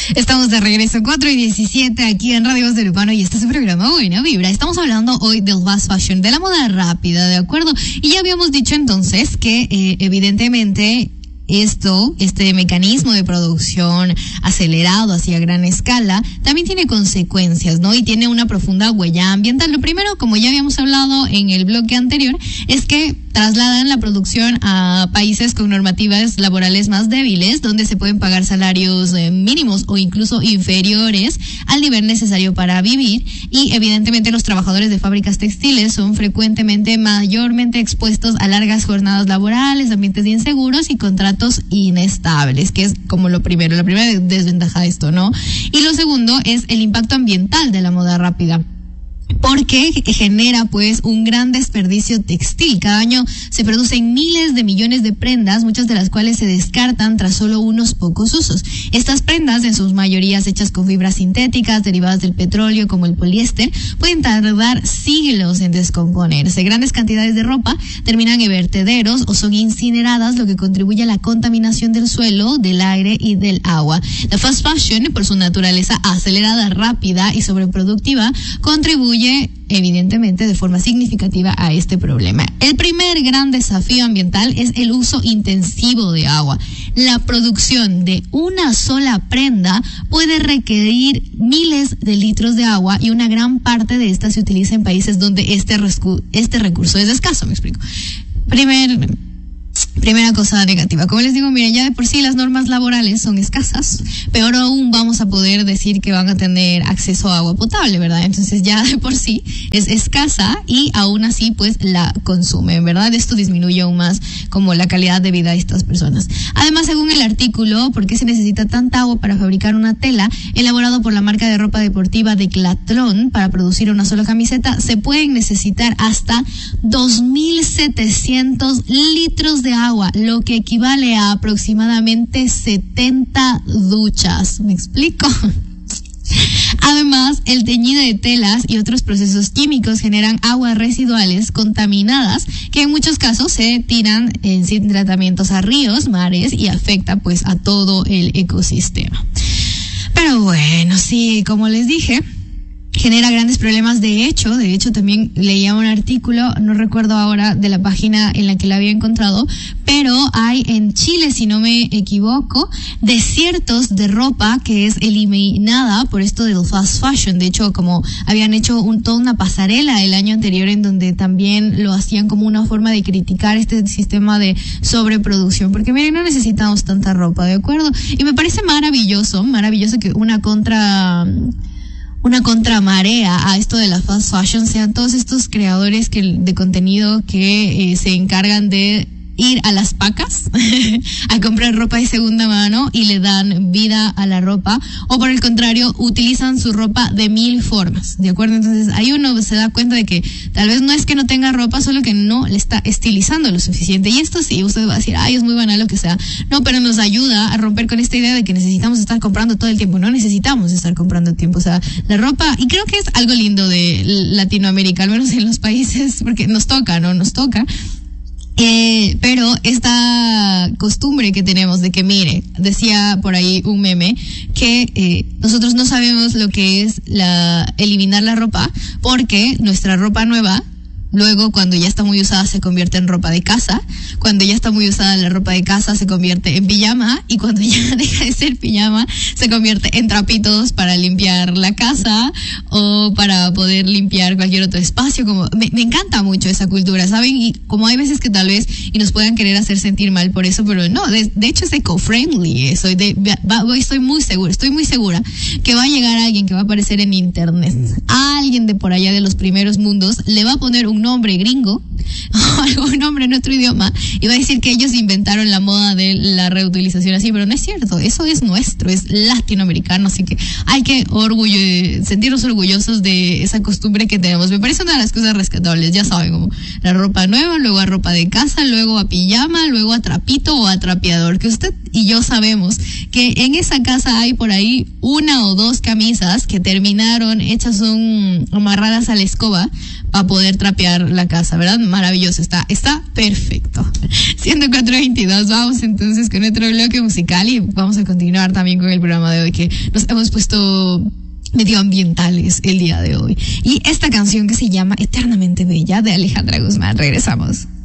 Estamos de regreso, 4:17 aquí en Radio Voz del Urbano y este es su programa Buena Vibra. Estamos hablando hoy del fast fashion, de la moda rápida, ¿de acuerdo? Y ya habíamos dicho entonces que evidentemente este mecanismo de producción acelerado hacia gran escala también tiene consecuencias, ¿no? Y tiene una profunda huella ambiental. Lo primero, como ya habíamos hablado en el bloque anterior, es que trasladan la producción a países con normativas laborales más débiles, donde se pueden pagar salarios mínimos o incluso inferiores al nivel necesario para vivir, y evidentemente los trabajadores de fábricas textiles son frecuentemente mayormente expuestos a largas jornadas laborales, ambientes inseguros y contratos inestables, que es como la primera desventaja de esto, ¿no? Y lo segundo es el impacto ambiental de la moda rápida, porque genera pues un gran desperdicio textil. Cada año se producen miles de millones de prendas, muchas de las cuales se descartan tras solo unos pocos usos. Estas prendas, en sus mayorías hechas con fibras sintéticas derivadas del petróleo como el poliéster, pueden tardar siglos en descomponerse. Grandes cantidades de ropa terminan en vertederos o son incineradas, lo que contribuye a la contaminación del suelo, del aire y del agua. La fast fashion, por su naturaleza acelerada, rápida y sobreproductiva, contribuye evidentemente de forma significativa a este problema. El primer gran desafío ambiental es el uso intensivo de agua. La producción de una sola prenda puede requerir miles de litros de agua y una gran parte de esta se utiliza en países donde este recurso es escaso, me explico. Primera cosa negativa, como les digo, miren, ya de por sí las normas laborales son escasas, peor aún vamos a poder decir que van a tener acceso a agua potable, ¿verdad? Entonces ya de por sí es escasa y aún así pues la consumen, ¿verdad? Esto disminuye aún más como la calidad de vida de estas personas. Además, según el artículo, ¿por qué se necesita tanta agua para fabricar una tela? Elaborado por la marca de ropa deportiva Decathlon para producir una sola camiseta, se pueden necesitar hasta 2.700 litros de agua, lo que equivale a aproximadamente 70 duchas. ¿Me explico? Además, el teñido de telas y otros procesos químicos generan aguas residuales contaminadas que en muchos casos se tiran sin tratamientos a ríos, mares y afecta pues a todo el ecosistema. Pero bueno, sí, como les dije, genera grandes problemas. De hecho también leía un artículo, no recuerdo ahora de la página en la que la había encontrado, pero hay en Chile, si no me equivoco, desiertos de ropa que es eliminada por esto del fast fashion. De hecho, como habían hecho toda una pasarela el año anterior en donde también lo hacían como una forma de criticar este sistema de sobreproducción, porque miren, no necesitamos tanta ropa, ¿de acuerdo? Y me parece maravilloso que una contramarea a esto de la fast fashion sean todos estos creadores de contenido que se encargan de ir a las pacas a comprar ropa de segunda mano y le dan vida a la ropa, o por el contrario utilizan su ropa de 1000 formas, ¿de acuerdo? Entonces ahí uno se da cuenta de que tal vez no es que no tenga ropa, solo que no le está estilizando lo suficiente. Y esto sí, usted va a decir, ay, es muy banal, lo que sea. No, pero nos ayuda a romper con esta idea de que necesitamos estar comprando todo el tiempo. No necesitamos estar comprando tiempo, o sea, la ropa, y creo que es algo lindo de Latinoamérica, al menos en los países, porque nos toca. Pero esta costumbre que tenemos de que, mire, decía por ahí un meme, que nosotros no sabemos lo que es eliminar la ropa, porque nuestra ropa nueva, luego cuando ya está muy usada se convierte en ropa de casa, cuando ya está muy usada la ropa de casa se convierte en pijama, y cuando ya deja de ser pijama se convierte en trapitos para limpiar la casa o para poder limpiar cualquier otro espacio. Como me encanta mucho esa cultura, ¿saben? Y como hay veces que tal vez y nos puedan querer hacer sentir mal por eso, pero no, de hecho es eco-friendly. Estoy muy segura que va a llegar alguien que va a aparecer en internet, alguien de por allá de los primeros mundos, le va a poner un nombre gringo o algún nombre en otro idioma y va a decir que ellos inventaron la moda de la reutilización así, pero no es cierto, eso es nuestro, es latinoamericano, así que hay que sentirnos orgullosos de esa costumbre que tenemos. Me parece una de las cosas rescatables, ya saben, como la ropa nueva, luego a ropa de casa, luego a pijama, luego a trapito o a trapeador, que usted y yo sabemos que en esa casa hay por ahí 1 o 2 camisas que terminaron hechas amarradas a la escoba para poder trapear la casa, ¿verdad? maravilloso, está perfecto. Siendo 4:22, vamos entonces con otro bloque musical y vamos a continuar también con el programa de hoy, que nos hemos puesto medioambientales el día de hoy. Y esta canción que se llama Eternamente Bella, de Alejandra Guzmán. Regresamos.